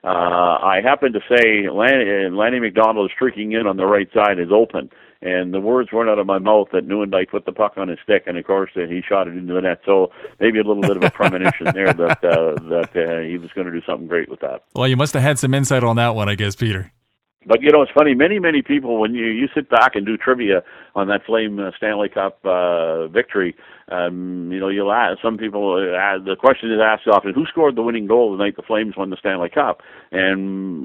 I happen to say Lanny McDonald is streaking in on the right side is open. And the words weren't out of my mouth that Nieuwendyk put the puck on his stick, and of course he shot it into the net. So maybe a little bit of a premonition there that he was going to do something great with that. Well, you must have had some insight on that one, I guess, Peter. But, it's funny, many people, when you sit back and do trivia on that Flame Stanley Cup victory, you'll ask, some people, the question is asked often, who scored the winning goal the night the Flames won the Stanley Cup? And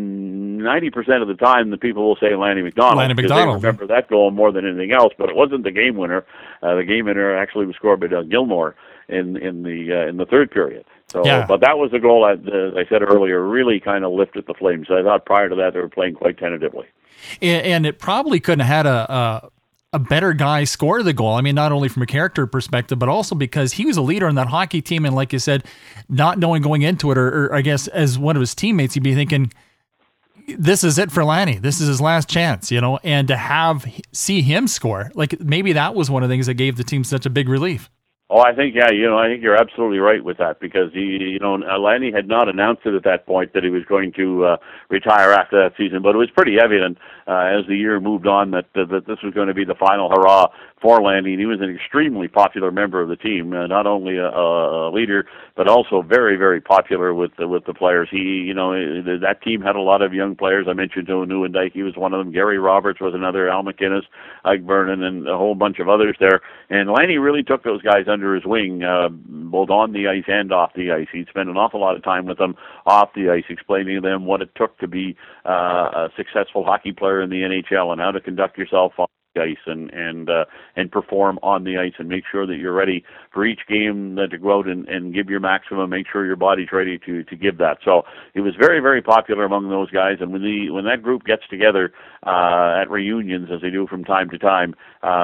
90% of the time, the people will say Lanny McDonald. Because they remember that goal more than anything else, but it wasn't the game winner. The game winner actually was scored by Doug Gilmour in the third period. So, yeah. But that was a goal, as I said earlier, really kind of lifted the Flames. I thought prior to that they were playing quite tentatively. And it probably couldn't have had a better guy score the goal. I mean, not only from a character perspective, but also because he was a leader in that hockey team. And like you said, not knowing going into it, or I guess as one of his teammates, you'd be thinking, this is it for Lanny. This is his last chance, and to see him score, like maybe that was one of the things that gave the team such a big relief. Oh, I think, I think you're absolutely right with that because Lanny had not announced it at that point that he was going to retire after that season, but it was pretty evident as the year moved on that this was going to be the final hurrah for Lanny, and he was an extremely popular member of the team, not only a leader, but also very, very popular with the players. That team had a lot of young players. I mentioned Joe Nieuwendyk, he was one of them. Gary Roberts was another, Al McInnes, Ike Vernon, and a whole bunch of others there. And Lanny really took those guys under his wing, both on the ice and off the ice. He'd spend an awful lot of time with them off the ice, explaining to them what it took to be a successful hockey player in the NHL and how to conduct yourself on the ice and perform on the ice and make sure that you're ready for each game to go out and give your maximum, make sure your body's ready to give that. So it was very, very popular among those guys, and when that group gets together at reunions, as they do from time to time,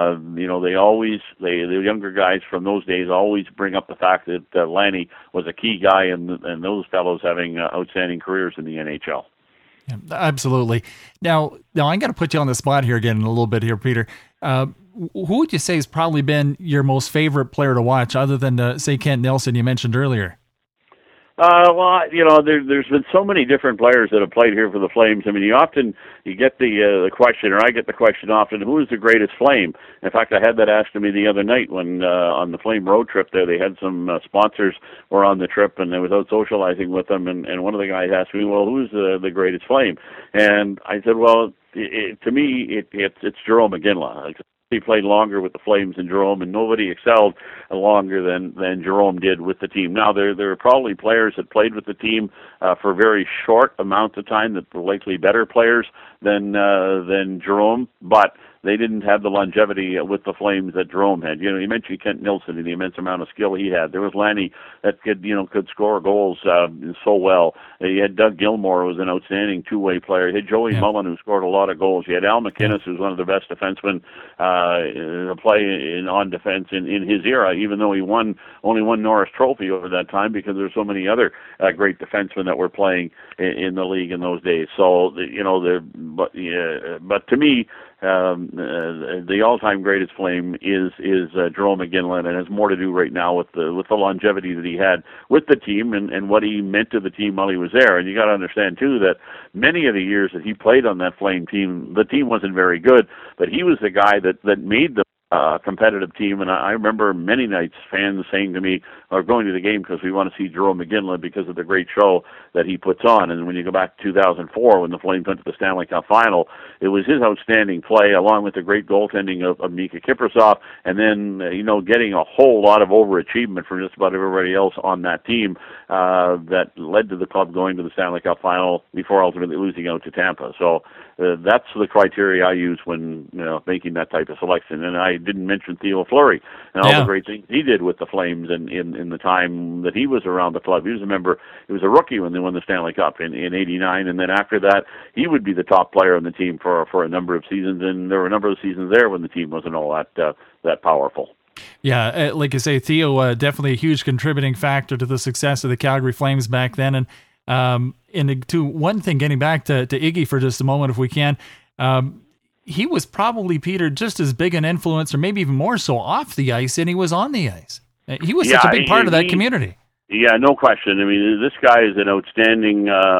the younger guys from those days always bring up the fact that Lanny was a key guy and those fellows having outstanding careers in the NHL. Yeah, absolutely. Now I'm going to put you on the spot here again in a little bit here, Peter. Who would you say has probably been your most favorite player to watch, other than say Kent Nilsson you mentioned earlier? There's been so many different players that have played here for the Flames. I mean, you get the question, or I get the question often, who is the greatest Flame? In fact, I had that asked to me the other night when on the Flame road trip there, they had some sponsors were on the trip, and I was out socializing with them, and one of the guys asked me, well, who's the greatest Flame? And I said, well, to me, it's Jarome Iginla. He played longer with the Flames than Jarome, and nobody excelled longer than Jarome did with the team. Now, there are probably players that played with the team for very short amounts of time that were likely better players than Jarome, but they didn't have the longevity with the Flames that Jarome had. You mentioned Kent Nilsson and the immense amount of skill he had. There was Lanny that could score goals so well. You had Doug Gilmour, who was an outstanding two-way player. You had Joey Mullen, who scored a lot of goals. You had Al McInnes, who's one of the best defensemen on defense in his era, even though he only won Norris Trophy over that time because there's so many other great defensemen that were playing in the league in those days. So but to me, the all-time greatest Flame is Jarome Iginla, and has more to do right now with the longevity that he had with the team and what he meant to the team while he was there. And you got to understand too that many of the years that he played on that Flame team, the team wasn't very good, but he was the guy that made them competitive team. And I remember many nights fans saying to me, or going to the game because we want to see Jarome Iginla because of the great show that he puts on. And when you go back to 2004 when the Flames went to the Stanley Cup Final, it was his outstanding play along with the great goaltending of Mika Kiprusoff, and then getting a whole lot of overachievement from just about everybody else on that team that led to the club going to the Stanley Cup Final before ultimately losing out to Tampa. So that's the criteria I use when making that type of selection. And I didn't mention Theo Fleury and all the great things he did with the Flames in the time that he was around the club. He was a rookie when they won the Stanley Cup in '89, and then after that he would be the top player on the team for a number of seasons, and there were a number of seasons there when the team wasn't all that powerful. Yeah, like you say, Theo definitely a huge contributing factor to the success of the Calgary Flames back then. And to one thing, getting back to Iggy for just a moment, if we can, he was probably, Peter, just as big an influence, or maybe even more so, off the ice than he was on the ice. He was such a big part of that community. Yeah, no question. I mean, this guy is an outstanding